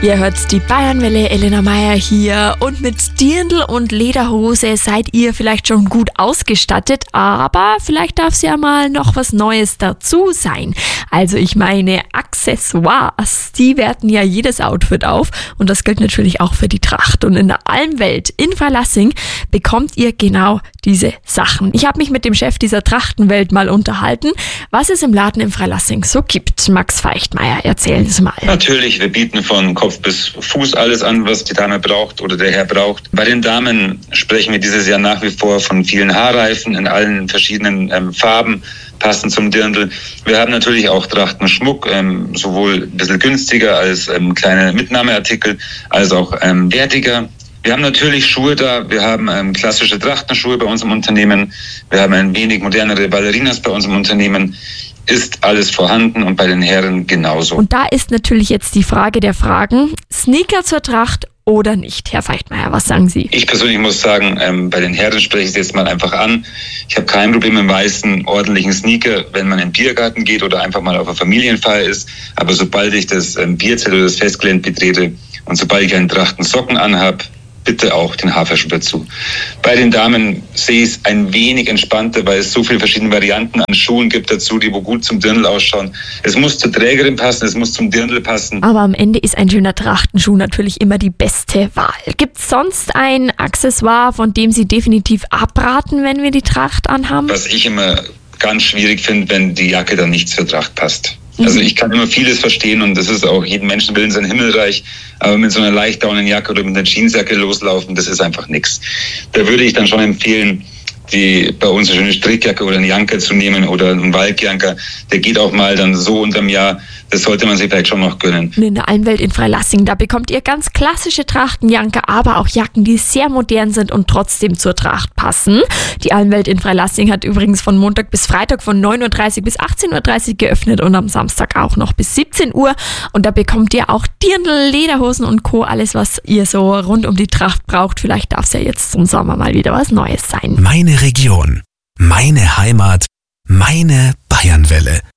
Ihr hört die Bayernwelle, Elena Meier hier, und mit Dirndl und Lederhose seid ihr vielleicht schon gut ausgestattet, aber vielleicht darf es ja mal noch was Neues dazu sein. Also ich meine Accessoires, die werten ja jedes Outfit auf und das gilt natürlich auch für die Tracht. Und in der Almwelt in Freilassing bekommt ihr genau diese Sachen. Ich habe mich mit dem Chef dieser Trachtenwelt mal unterhalten, was es im Laden in Freilassing so gibt. Max Feichtmeier, erzählen Sie mal. Natürlich, wir bieten von Kopf bis Fuß alles an, was die Dame braucht oder der Herr braucht. Bei den Damen sprechen wir dieses Jahr nach wie vor von vielen Haarreifen in allen verschiedenen Farben, passend zum Dirndl. Wir haben natürlich auch Trachtenschmuck, sowohl ein bisschen günstiger als kleine Mitnahmeartikel, als auch wertiger. Wir haben natürlich Schuhe da, wir haben klassische Trachtenschuhe bei uns im Unternehmen, wir haben ein wenig modernere Ballerinas bei uns im Unternehmen. Ist alles vorhanden und bei den Herren genauso. Und da ist natürlich jetzt die Frage der Fragen, Sneaker zur Tracht oder nicht? Herr Feichtmeier, was sagen Sie? Ich persönlich muss sagen, bei den Herren spreche ich es jetzt mal einfach an. Ich habe kein Problem mit einem weißen, ordentlichen Sneaker, wenn man in den Biergarten geht oder einfach mal auf einer Familienfeier ist. Aber sobald ich das Bierzelt oder das Festgelände betrete und sobald ich einen Trachtensocken anhabe, bitte auch den Haarverschluss dazu. Bei den Damen sehe ich es ein wenig entspannter, weil es so viele verschiedene Varianten an Schuhen gibt dazu, die wo gut zum Dirndl ausschauen. Es muss zur Trägerin passen, es muss zum Dirndl passen. Aber am Ende ist ein schöner Trachtenschuh natürlich immer die beste Wahl. Gibt es sonst ein Accessoire, von dem Sie definitiv abraten, wenn wir die Tracht anhaben? Was ich immer ganz schwierig finde, wenn die Jacke dann nicht zur Tracht passt. Also ich kann immer vieles verstehen und das ist auch jedem Menschen will in sein Himmelreich, aber mit so einer leicht dauernden Jacke oder mit einer Jeansjacke loslaufen, das ist einfach nichts. Da würde ich dann schon empfehlen, die bei uns eine schöne Strickjacke oder einen Janker zu nehmen oder einen Walkjanker. Der geht auch mal dann so unterm Jahr. Das sollte man sich vielleicht schon noch gönnen. In der Almwelt in Freilassing, da bekommt ihr ganz klassische Trachtenjanker, aber auch Jacken, die sehr modern sind und trotzdem zur Tracht passen. Die Almwelt in Freilassing hat übrigens von Montag bis Freitag von 9.30 Uhr bis 18.30 Uhr geöffnet und am Samstag auch noch bis 17 Uhr. Und da bekommt ihr auch Dirndl, Lederhosen und Co. Alles, was ihr so rund um die Tracht braucht. Vielleicht darf es ja jetzt zum Sommer mal wieder was Neues sein. Meine Region, meine Heimat, meine Bayernwelle.